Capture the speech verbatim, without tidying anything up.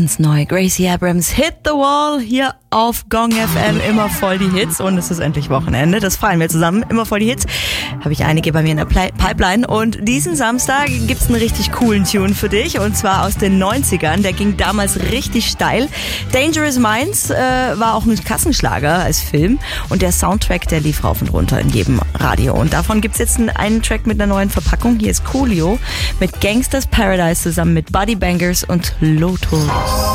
Ganz neu, Gracie Abrams, Hit the Wall, hier auf Gong F M, immer voll die Hits und es ist endlich Wochenende, das feiern wir zusammen, immer voll die Hits, habe ich einige bei mir in der Play- Pipeline und diesen Samstag gibt's einen richtig coolen Tune für dich und zwar aus den neunzigern, der ging damals richtig steil. Dangerous Minds äh, war auch ein Kassenschlager als Film und der Soundtrack, der lief rauf und runter in jedem Radio und davon gibt's jetzt einen Track mit einer neuen Verpackung, hier ist Coolio mit Gangsters Paradise zusammen mit Buddy Bangers und Lotus.